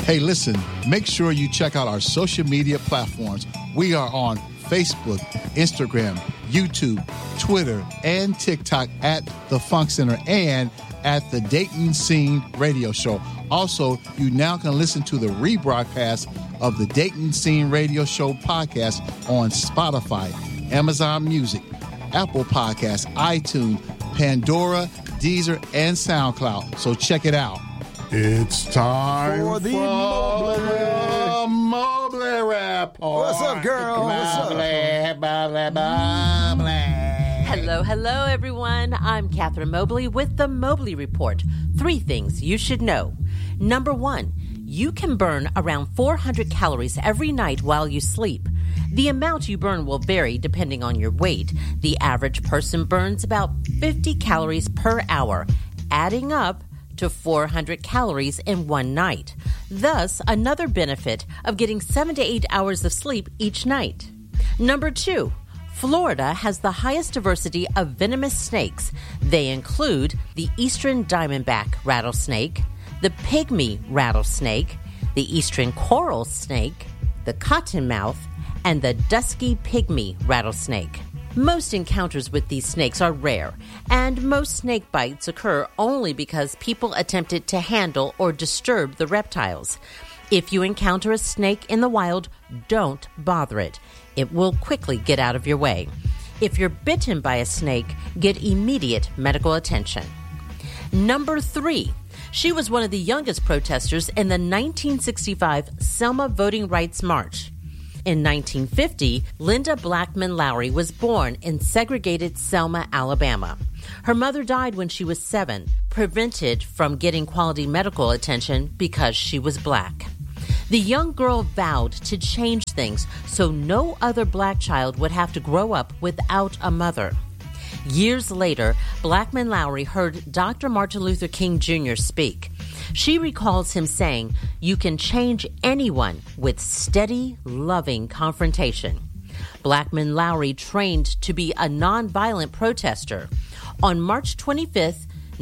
Hey, listen, make sure you check out our social media platforms. We are on Facebook, Instagram, YouTube, Twitter, and TikTok at The Funk Center and at the Dayton Scene Radio Show. Also, you now can listen to the rebroadcast of the Dayton Scene Radio Show podcast on Spotify, Amazon Music, Apple Podcasts, iTunes, Pandora, Deezer, and SoundCloud. So check it out. It's time for the Mobley Report. What's up, girl? What's up? Hello, everyone. I'm Catherine Mobley with the Mobley Report. 3 things you should know. Number 1, you can burn around 400 calories every night while you sleep. The amount you burn will vary depending on your weight. The average person burns about 50 calories per hour, adding up to 400 calories in one night. Thus, another benefit of getting 7 to 8 hours of sleep each night. Number 2, Florida has the highest diversity of venomous snakes. They include the eastern diamondback rattlesnake, the pygmy rattlesnake, the eastern coral snake, the cottonmouth, and the dusky pygmy rattlesnake. Most encounters with these snakes are rare, and most snake bites occur only because people attempted to handle or disturb the reptiles. If you encounter a snake in the wild, don't bother it. It will quickly get out of your way. If you're bitten by a snake, get immediate medical attention. Number 3, she was one of the youngest protesters in the 1965 Selma Voting Rights March. In 1950, Linda Blackman Lowry was born in segregated Selma, Alabama. Her mother died when she was 7, prevented from getting quality medical attention because she was black. The young girl vowed to change things so no other black child would have to grow up without a mother. Years later, Blackman Lowry heard Dr. Martin Luther King Jr. speak. She recalls him saying, "You can change anyone with steady, loving confrontation." Blackman Lowry trained to be a nonviolent protester. On March 25th,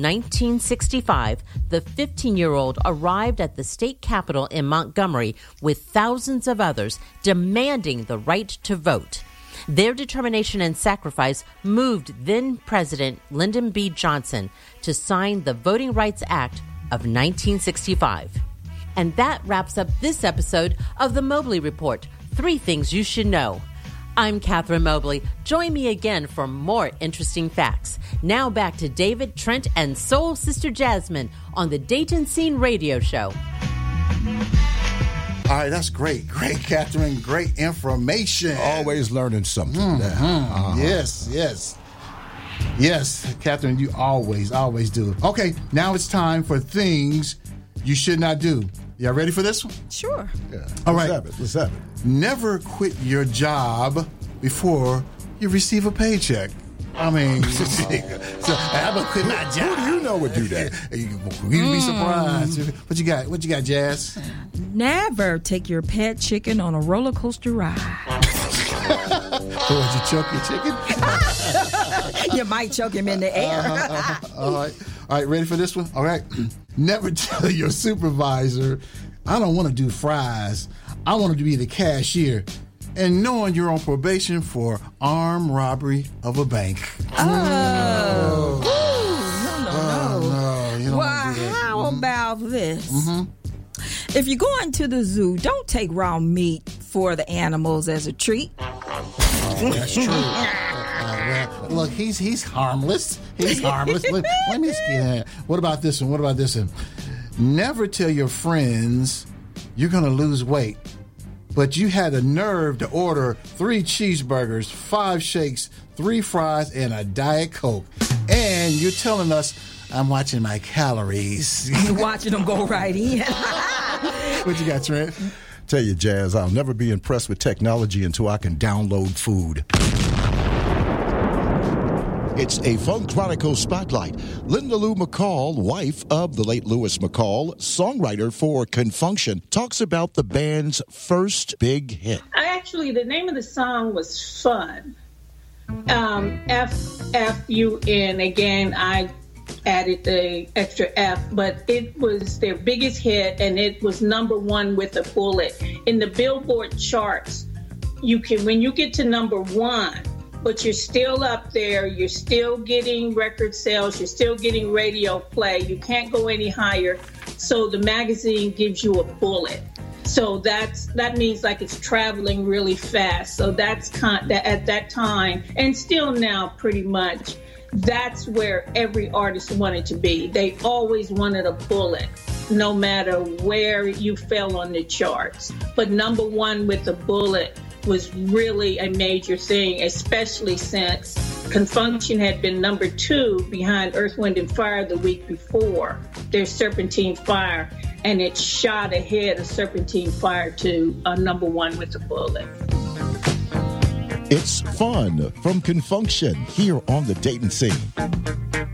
1965, the 15-year-old arrived at the state capitol in Montgomery with thousands of others demanding the right to vote. Their determination and sacrifice moved then-President Lyndon B. Johnson to sign the Voting Rights Act of 1965. And that wraps up this episode of the Mobley Report, 3 things you should know. I'm Catherine Mobley. Join me again for more interesting facts. Now back to David, Trent, and Soul Sister Jasmine on the Dayton Scene Radio Show. All right, that's great. Great, Catherine. Great information. Always learning something. Mm-hmm. Yes. Yes, Catherine, you always do. Okay, now it's time for things you should not do. Y'all ready for this one? Sure. Yeah. All right. Let's have it. Never quit your job before you receive a paycheck. I mean, so I'm going to quit my job. Who do you know would do that? You'd be surprised. What you got, Jazz? Never take your pet chicken on a roller coaster ride. Would you choke your chicken? You might choke him in the air. All right, ready for this one? All right. Never tell your supervisor, "I don't want to do fries. I want to be the cashier." And knowing you're on probation for armed robbery of a bank. No. You don't Well, want to do that. how about this? Mm-hmm. If you're going to the zoo, don't take raw meat for the animals as a treat. That's true. Look, he's harmless. He's harmless. Let me see. What about this one? Never tell your friends you're going to lose weight, but you had the nerve to order 3 cheeseburgers, 5 shakes, 3 fries, and a Diet Coke. And you're telling us, "I'm watching my calories." You're watching them go right in. What you got, Trent? Tell you, Jazz, I'll never be impressed with technology until I can download food. It's a Funk Chronicles Spotlight. Linda Lou McCall, wife of the late Louis McCall, songwriter for Confunction, talks about the band's first big hit. The name of the song was Fun. F-U-N. Again, I added the extra F, but it was their biggest hit, and it was number one with a bullet. In the Billboard charts, when you get to number one, but you're still up there, you're still getting record sales, you're still getting radio play, you can't go any higher, so the magazine gives you a bullet. So that means like it's traveling really fast. So that's at that time, and still now pretty much, that's where every artist wanted to be. They always wanted a bullet, no matter where you fell on the charts. But number one with a bullet was really a major thing, especially since Confunction had been number two behind Earth, Wind & Fire the week before, their Serpentine Fire, and it shot ahead of Serpentine Fire to number one with a bullet. It's fun from Confunction here on the Dayton Scene.